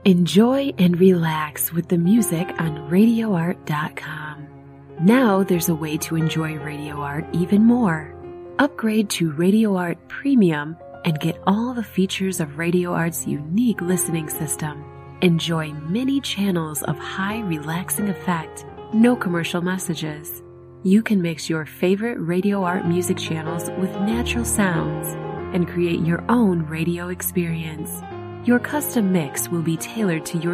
Enjoy and relax with the music on RadioArt.com. Now there's a way to enjoy Radio Art even more. Upgrade to Radio Art Premium and get all the features of Radio Art's unique listening system. Enjoy many channels of high relaxing effect, no commercial messages. You can mix your favorite Radio Art music channels with natural sounds and create your own radio experience. Your custom mix will be tailored to your